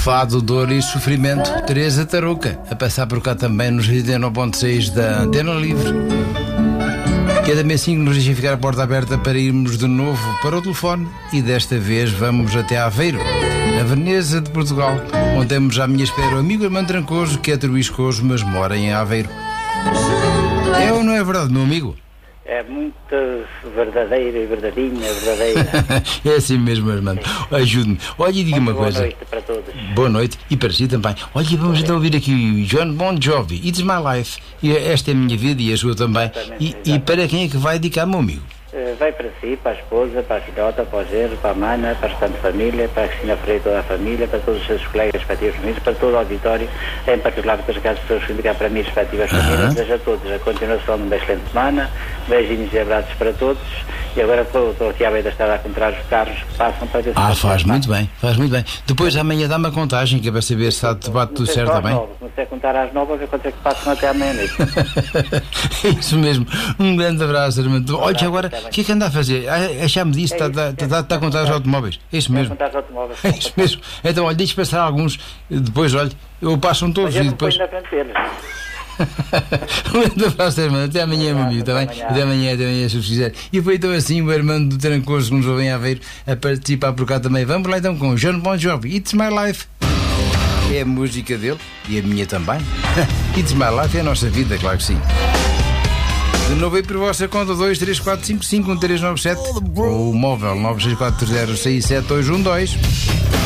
Fado, dor e sofrimento. Teresa Tarouca, a passar por cá também nos 89.6 da Antena Livre. Cada mês 5 nos deixem ficar a porta aberta para irmos de novo para o telefone e desta vez vamos até Aveiro, a Veneza de Portugal, onde temos à minha espera o amigo Armando Trancoso, que é truiscoso, mas mora em Aveiro. É ou não é verdade, meu amigo? É muito verdadeira e verdadeira. É assim mesmo, Armando. Ajude-me. Olha, e diga uma coisa. Boa noite para todos. Boa noite e para si também. Olha, vamos então ouvir aqui o John Bon Jovi, It's My Life. E esta é a minha vida e a sua também. E para quem é que vai dedicar, meu amigo? Vai para si, para a esposa, para a filhota, para o genro, para a mana, para a restante família, para a Cristina Freire e toda a família, para todos os seus colegas, respectivos famílias, para todo o auditório, em particular para todas as pessoas que indicar para mim, respectivas famílias. Desejo a todos a continuação de uma excelente semana, beijinhos e abraços para todos. E agora estou aqui à beira da estrada a encontrar os carros que passam para ver se... faz muito bem, faz muito bem. Depois amanhã dá-me a contagem, que é para saber se bate tudo certo, está bem? Comecei a contar às 9, a ver quanto é que passam até à meia-noite. Isso mesmo. Um grande abraço, Armando. Olha, agora, o que é que anda a fazer? Já-me disse, está a contar os automóveis. É isso mesmo. É isso mesmo. Então, olha, deixe passar alguns, depois, olha, passam todos e depois... Um grande abraço, Armando. Até amanhã, meu amigo, está bem? Até amanhã, se quiser. E foi então assim o Armando do Trancoso, que nos ouve em Aveiro, a participar por cá também. Vamos lá então com o John Bon Jovi, It's My Life. É a música dele e a minha também. It's My Life é a nossa vida, claro que sim. De novo aí por vossa conta 234551397 ou o móvel 964306712.